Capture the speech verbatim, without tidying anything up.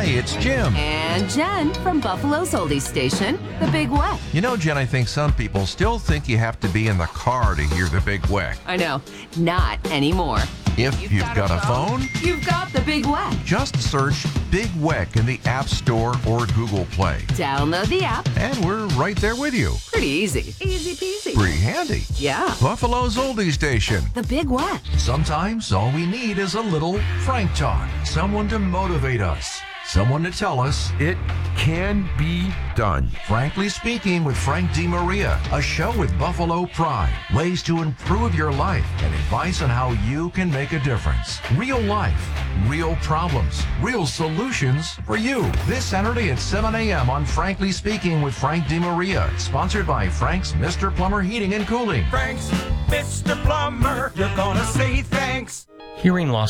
Hi, it's Jim. And Jen from Buffalo's Oldies Station, The Big Weck. You know, Jen, I think some people still think you have to be in the car to hear The Big Weck. I know, not anymore. If you've, you've got, got a phone, phone, you've got The Big Weck. Just search Big Weck in the App Store or Google Play. Download the app. And we're right there with you. Pretty easy. Easy peasy. Pretty handy. Yeah. Buffalo's Oldies Station. The Big Weck. Sometimes all we need is a little Frank talk. Someone to motivate us. Someone to tell us it can be done. Frankly Speaking with Frank DeMaria, a show with Buffalo pride, ways to improve your life, and advice on how you can make a difference. Real life, real problems, real solutions for you. This Saturday at seven a.m. on Frankly Speaking with Frank DeMaria, sponsored by Frank's Mister Plumber Heating and Cooling. Frank's Mister Plumber, you're gonna say thanks. Hearing loss